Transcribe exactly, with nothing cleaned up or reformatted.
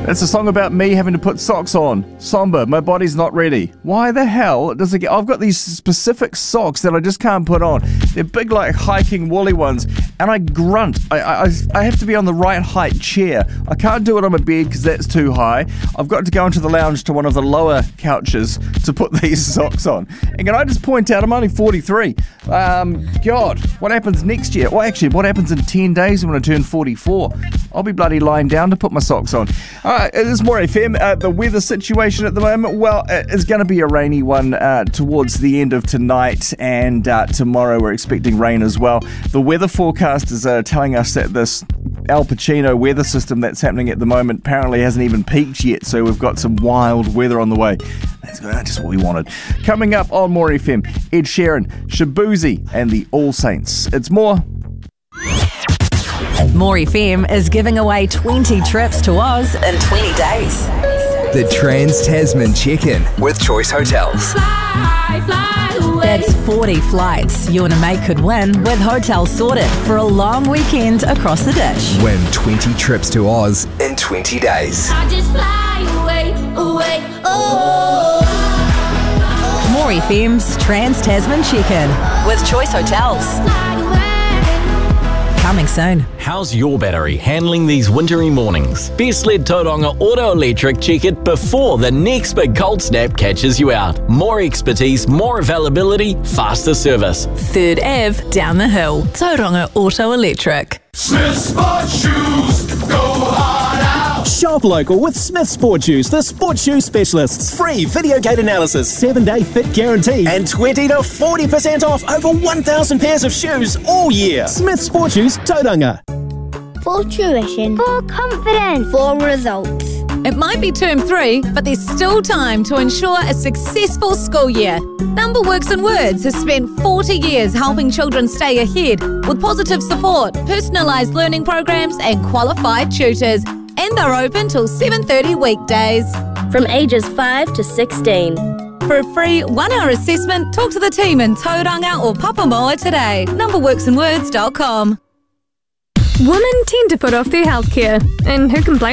It's a song about me having to put socks on. Somber, my body's not ready. Why the hell does it get... I've got these specific socks that I just can't put on. They're big, like, hiking woolly ones, and I grunt. I I, I have to be on the right height chair. I can't do it on my bed because that's too high. I've got to go into the lounge to one of the lower couches to put these socks on. And can I just point out, I'm only forty-three. Um, God, what happens next year? Well, actually, what happens in ten days when I turn forty-four? I'll be bloody lying down to put my socks on. All right, it is More F M. Uh, the weather situation at the moment, well, it's going to be a rainy one uh, towards the end of tonight, and uh, tomorrow we're expecting rain as well. The weather forecasters are telling us that this Al Pacino weather system that's happening at the moment apparently hasn't even peaked yet, so we've got some wild weather on the way. That's just what we wanted. Coming up on More F M, Ed Sheeran, Shaboozey, and the All Saints. It's more... More F M is giving away twenty trips to Oz in twenty days. The Trans-Tasman Check-In with Choice Hotels. Fly, fly away. That's forty flights you and a mate could win with hotels sorted for a long weekend across the dish. Win twenty trips to Oz in twenty days. I just fly away, away, oh. More F M's Trans-Tasman Check-In with Choice Hotels. Coming soon. How's your battery handling these wintry mornings? Best let Tauranga Auto Electric check it before the next big cold snap catches you out. More expertise, more availability, faster service. Third Avenue down the hill. Tauranga Auto Electric. Smith Sport Shoes, go hard out. Shop local with Smith Sport Shoes, the sport shoe specialists. Free video gate analysis, seven day fit guarantee, and twenty to forty percent off over one thousand pairs of shoes all year. Smith Sport Shoes, Tauranga. For tuition. For confidence. For results. It might be term three, but there's still time to ensure a successful school year. Number Works and Words has spent forty years helping children stay ahead with positive support, personalised learning programs and qualified tutors. And they're open till seven thirty weekdays. From ages five to sixteen. For a free one-hour assessment, talk to the team in Tauranga or Papamoa today. number works and words dot com. Women tend to put off their healthcare, and who can blame